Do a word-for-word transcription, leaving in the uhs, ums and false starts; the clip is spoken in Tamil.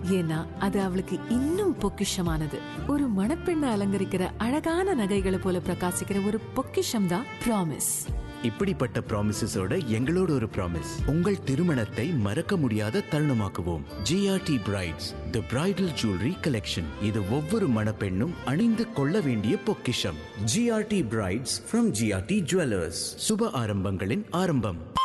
ஏன்னா அது அவளுக்கு இன்னும் பொக்கிஷமானது. ஒரு மணப்பெண்ணை அலங்கரிக்கிற அழகான நகைகளை போல பிரகாசிக்கிற ஒரு பொக்கிஷம் தான் ப்ராமிஸ். இப்படிப்பட்ட ப்ராமிசஸோட எங்களோட ஒரு ப்ராமிஸ், உங்கள் திருமணத்தை மறக்க முடியாத தருணமாக்குவோம். ஜிஆர்டி பிரைட்ஸ் தி பிரைடல் ஜுவல்லரி கலெக்ஷன். இது ஒவ்வொரு மணப்பெண்ணும் அணிந்து கொள்ள வேண்டிய பொக்கிஷம். GRT brides from GRT jewellers. சுப ஆரம்பங்களின் ஆரம்பம்.